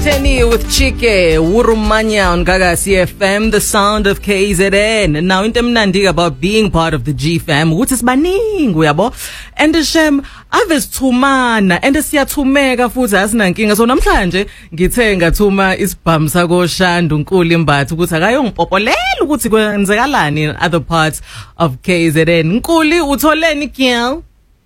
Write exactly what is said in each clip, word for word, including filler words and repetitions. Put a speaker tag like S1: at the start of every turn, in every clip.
S1: Tenny with Chike, Urumanya on Gagasi F M, the sound of K Z N. Now, into mnandi about being part of the G fam, which is baning, uyabo. And the shem, aves tumana, and the siyatumega futhi asinankinga. So namhlanje ngithe ngathuma isibhamu sako Shandu Nkuli Mbatha ukuthi akayongipopolele ukuthi kwenzekalani in other parts of K Z N. Nkuli, utholeni girl?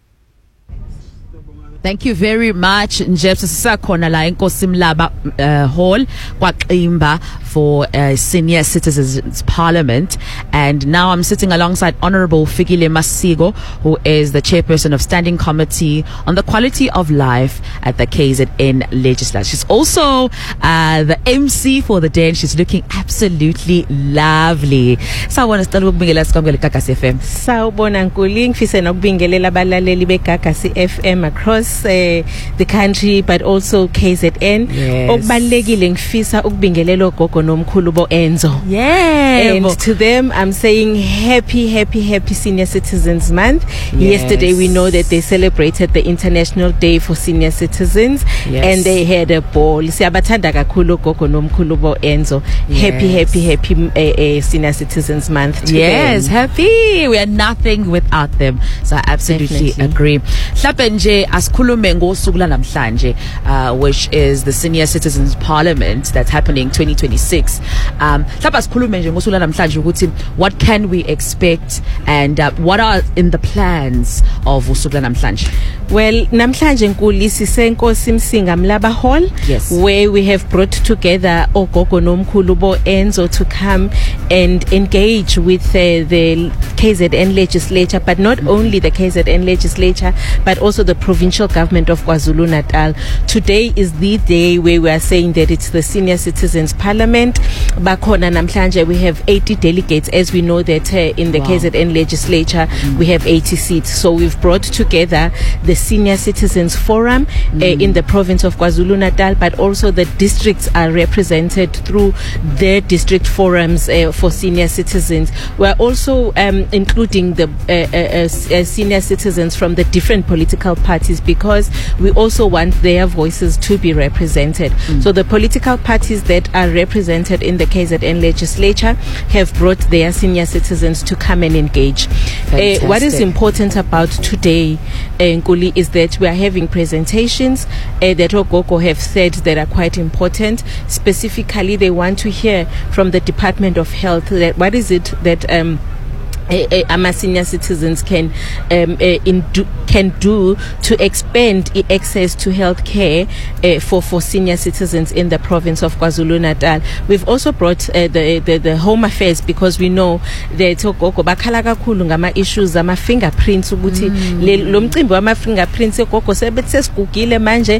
S2: Thank you very much. Njepsa sisakhona la eNkosi Mlaba uh, Hall kwaXimba for uh, Senior Citizens Parliament, and now I'm sitting alongside Honorable Fikile Masiko, who is the chairperson of Standing Committee on the Quality of Life at the K Z N Legislature. She's also uh, the M C for the day, and she's looking absolutely lovely. Sawubona sicela ukubingelela sikwamukele Gagasi F M.
S3: Sawubona Nkuli, ngifisa nokubingelela abalaleli beGagasi F M across Uh, the country but also K Z N. Okubalekile ngifisa ukubingelela ogogo nomkhulu bo Enzo.
S2: Yeah.
S3: And to them I'm saying happy happy happy Senior Citizens Month. Yes. Yesterday we know that they celebrated the International Day for Senior Citizens. Yes. And they had a ball. Siyabathanda kakhulu ogogo nomkhulu bo Enzo. Yes. Happy happy happy uh, uh, Senior Citizens Month to
S2: yes,
S3: them.
S2: Happy. We are nothing without them. So I absolutely Definitely. agree. Mhlawumbe nje asikhulume ngosuku namhlanje, uh, which is the Senior Citizens Parliament that's happening twenty twenty-six. Um, mhlawumbe asikhulume nje ngosuku namhlanje ukuthi what can we expect and uh, what are in the plans of usuku namhlanje?
S3: Well, namhlanje Nkuli siseNkosi Msinga Mlaba Hall,
S2: yes,
S3: where we have brought together ogogo nomkhulu bo Enzo to come and engage with uh, the K Z N legislature, but not mm-hmm. only the K Z N legislature but also the provincial government of KwaZulu-Natal. Today is the day where we are saying that it's the Senior Citizens Parliament. Bakhona namhlanje we have eighty delegates, as we know that uh, in the wow. K Z N legislature mm. we have eighty seats. So we've brought together the Senior Citizens Forum mm. uh, in the province of KwaZulu-Natal, but also the districts are represented through their district forums uh, for senior citizens. We're also um, including the uh, uh, uh, senior citizens from the different political parties, because we also want their voices to be represented. Mm. So the political parties that are represented in the K Z N legislature have brought their senior citizens to come and engage. Uh, what is important about today, uh, Nkuli, is that we are having presentations uh, that Ogogo have said that are quite important. Specifically, they want to hear from the Department of Health that what is it that um, Uh, uh, our senior citizens can um, uh, in do, can do to expand uh, access to health care uh, for, for senior citizens in the province of KwaZulu-Natal. We've also brought uh, the, the the Home Affairs, because we know that ogogo bakhala kakhulu ngama issues ama fingerprints ukuthi lo mcimbi wama fingerprints ogogo sebethi sesigugile manje